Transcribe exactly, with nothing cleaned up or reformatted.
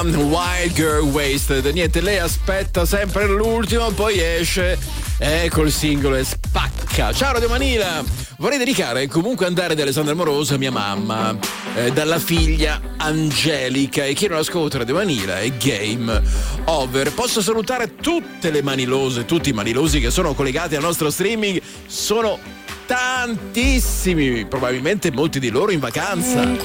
Wild Girl Wasted. Niente, lei aspetta sempre l'ultimo, poi esce e col singolo e spacca. Ciao Radio Manila, vorrei dedicare comunque andare da Alessandra Morosa, mia mamma, eh, dalla figlia Angelica, e chi non ascolta Radio Manila è Game Over. Posso salutare tutte le manilose, tutti i manilosi che sono collegati al nostro streaming, sono tantissimi, probabilmente molti di loro in vacanza.